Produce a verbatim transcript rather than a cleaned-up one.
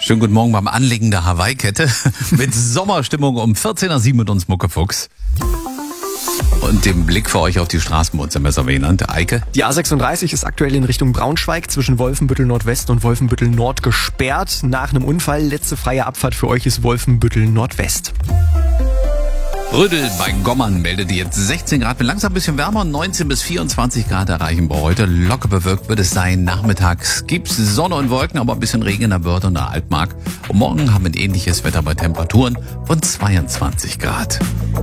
Schönen guten Morgen beim Anlegen der Hawaii-Kette mit Sommerstimmung um vierzehn Uhr sieben mit uns Muckefuchs. Und dem Blick für euch auf die Straßen bei uns im Messerwehland. Eike? Die A sechsunddreißig ist aktuell in Richtung Braunschweig zwischen Wolfenbüttel Nordwest und Wolfenbüttel Nord gesperrt. Nach einem Unfall, letzte freie Abfahrt für euch ist Wolfenbüttel Nordwest. Rödel bei Gommern meldet jetzt sechzehn Grad, wird langsam ein bisschen wärmer, neunzehn bis vierundzwanzig Grad erreichen wir heute. Locker bewölkt wird es sein. Nachmittags gibt's Sonne und Wolken, aber ein bisschen Regen in der Börde und der Altmark. Und morgen haben wir ein ähnliches Wetter bei Temperaturen von zweiundzwanzig Grad.